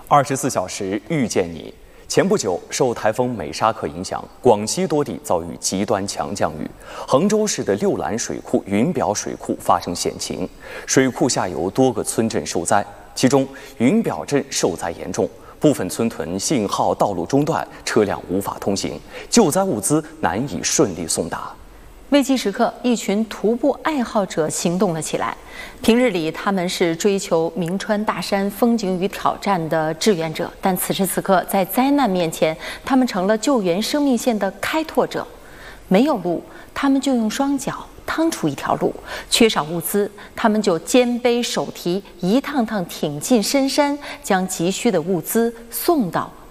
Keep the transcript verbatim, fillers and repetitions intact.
二十四小时遇见你。前不久，受台风美沙克影响，广西多地遭遇极端强降雨。衡州市的六兰水库、云表水库发生险情，水库下游多个村镇受灾，其中云表镇受灾严重，部分村屯信号道路中断，车辆无法通行，救灾物资难以顺利送达。 危机时刻，一群徒步爱好者行动了起来。平日里，他们是追求名川大山风景与挑战的志愿者，但此时此刻，在灾难面前，他们成了救援生命线的开拓者。没有路，他们就用双脚趟出一条路；缺少物资，他们就肩背手提，一趟趟挺进深山，将急需的物资送到